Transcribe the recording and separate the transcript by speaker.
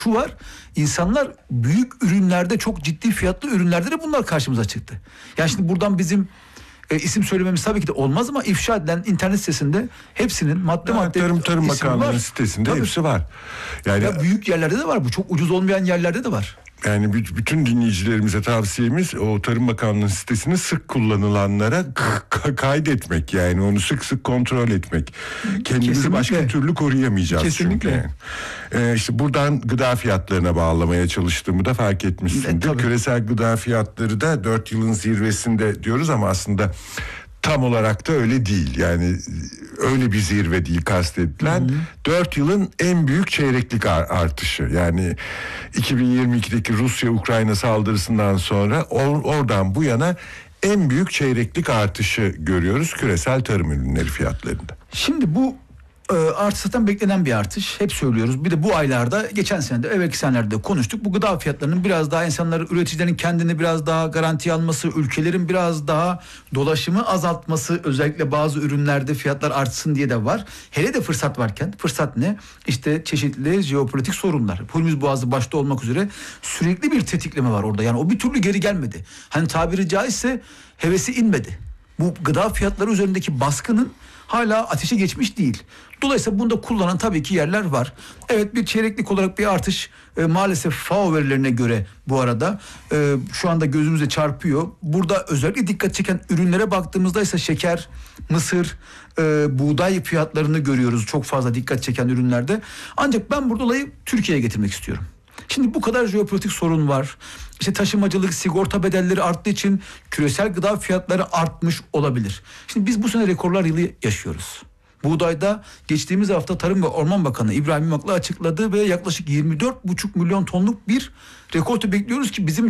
Speaker 1: şu var, insanlar büyük ürünlerde, çok ciddi fiyatlı ürünlerde de bunlar karşımıza çıktı. Yani şimdi buradan bizim isim söylememiz tabii ki de olmaz ama ifşa edilen internet sitesinde hepsinin madde
Speaker 2: Tarım Bakanlığı'nın sitesinde tabii. Hepsi var. Yani
Speaker 1: ya büyük yerlerde de var bu. Çok ucuz olmayan yerlerde de var.
Speaker 2: Yani bütün dinleyicilerimize tavsiyemiz o Tarım Bakanlığı sitesini sık kullanılanlara kaydetmek, yani onu sık sık kontrol etmek. Kendimizi kesinlikle başka türlü koruyamayacağız. Kesinlikle. Çünkü. İşte buradan gıda fiyatlarına bağlamaya çalıştığımı da fark etmişsindir. Küresel gıda fiyatları da 4 yılın zirvesinde diyoruz ama aslında tam olarak da öyle değil. Yani öyle bir zirve değil kastedilen. 4 yılın en büyük çeyreklik artışı. Yani 2022'deki Rusya-Ukrayna saldırısından sonra oradan bu yana en büyük çeyreklik artışı görüyoruz küresel tarım ürünleri fiyatlarında.
Speaker 1: Şimdi bu artış zaten beklenen bir artış. Hep söylüyoruz. Bir de bu aylarda, geçen sene de, evvelki senelerde de konuştuk. Bu gıda fiyatlarının biraz daha insanların, üreticilerin kendini biraz daha garantiye alması, ülkelerin biraz daha dolaşımı azaltması, özellikle bazı ürünlerde fiyatlar artsın diye de var. Hele de fırsat varken, fırsat ne? İşte çeşitli jeopolitik sorunlar. Hürmüz Boğazı başta olmak üzere sürekli bir tetikleme var orada. Yani o bir türlü geri gelmedi. Hani tabiri caizse hevesi inmedi. Bu gıda fiyatları üzerindeki baskının hala ateşe geçmiş değil. Dolayısıyla bunda kullanan tabii ki yerler var. Evet, bir çeyreklik olarak bir artış maalesef FAO verilerine göre bu arada şu anda gözümüze çarpıyor. Burada özellikle dikkat çeken ürünlere baktığımızda ise şeker, mısır, buğday fiyatlarını görüyoruz çok fazla dikkat çeken ürünlerde. Ancak ben burada olayı Türkiye'ye getirmek istiyorum. Şimdi bu kadar jeopolitik sorun var. İşte taşımacılık, sigorta bedelleri arttığı için küresel gıda fiyatları artmış olabilir. Şimdi biz bu sene rekorlar yılı yaşıyoruz. Buğdayda geçtiğimiz hafta Tarım ve Orman Bakanı İbrahim İmaklı açıkladığı ve yaklaşık 24,5 milyon tonluk bir rekortu bekliyoruz ki bizim